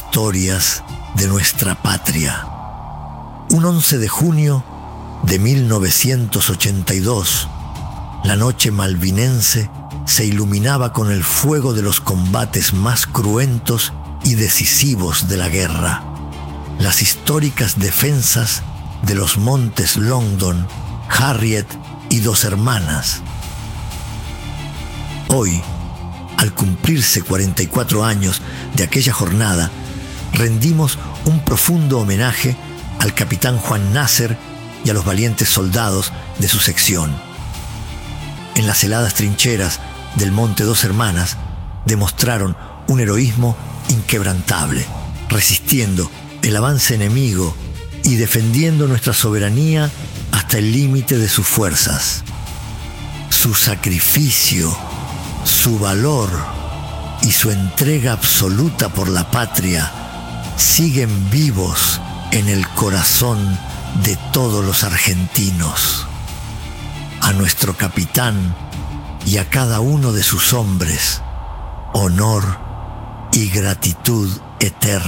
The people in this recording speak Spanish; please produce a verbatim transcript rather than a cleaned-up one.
historias de nuestra patria. Un once de junio de mil novecientos ochenta y dos, la noche malvinense se iluminaba con el fuego de los combates más cruentos y decisivos de la guerra. Las históricas defensas de los montes Longdon, Harriet y Dos Hermanas. Hoy, al cumplirse cuarenta y cuatro años de aquella jornada, rendimos un profundo homenaje al capitán Juan Nasser y a los valientes soldados de su sección. En las heladas trincheras del monte Dos Hermanas demostraron un heroísmo inquebrantable, resistiendo el avance enemigo y defendiendo nuestra soberanía hasta el límite de sus fuerzas. Su sacrificio, su valor y su entrega absoluta por la patria siguen vivos en el corazón de todos los argentinos. A nuestro capitán y a cada uno de sus hombres, honor y gratitud eterna.